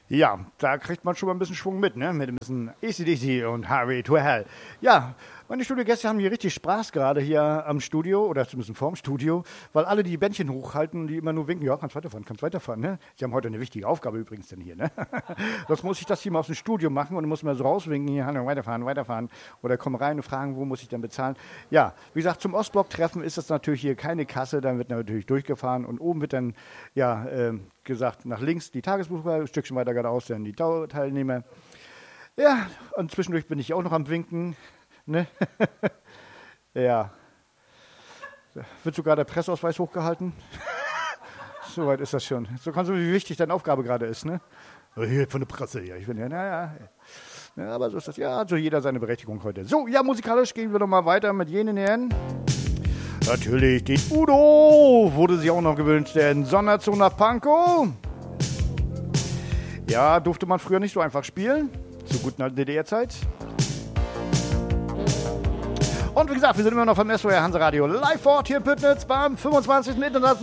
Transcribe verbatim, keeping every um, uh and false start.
Ja, da kriegt man schon mal ein bisschen Schwung mit, ne? Mit ein bisschen A C D C und Highway to Hell. Ja, meine Studiogäste haben hier richtig Spaß gerade hier am Studio oder zumindest vorm Studio, weil alle die Bändchen hochhalten und die immer nur winken, ja, kannst weiterfahren, kannst weiterfahren, ne? Sie haben heute eine wichtige Aufgabe übrigens denn hier, ne? Das muss ich das Team aus dem Studio machen und dann muss man so rauswinken, hier, hallo, weiterfahren, weiterfahren. Oder kommen rein und fragen, wo muss ich denn bezahlen? Ja, wie gesagt, zum Ostblock-Treffen ist das natürlich hier keine Kasse, dann wird natürlich durchgefahren und oben wird dann, ja, äh, gesagt, nach links die Tagesbuchwahl, ein Stückchen weiter geradeaus dann die Dauerteilnehmer. Ja, und zwischendurch bin ich auch noch am Winken. Ne? Ja. Wird sogar der Presseausweis hochgehalten? Soweit ist das schon. So kannst du, wie wichtig deine Aufgabe gerade ist, ne? Hier von der Presse, ja. Ich bin ja, naja. Ja, aber so ist das. Ja, also jeder seine Berechtigung heute. So, ja, musikalisch gehen wir doch mal weiter mit jenen Herren. Natürlich, den Udo wurde sich auch noch gewünscht, den Sonderzug nach Pankow. Ja, durfte man früher nicht so einfach spielen. Zur guten alten D D R-Zeit. Und wie gesagt, wir sind immer noch vom S O R Hanseradio live vor Ort hier in Püttnitz beim fünfundzwanzigsten Internationalen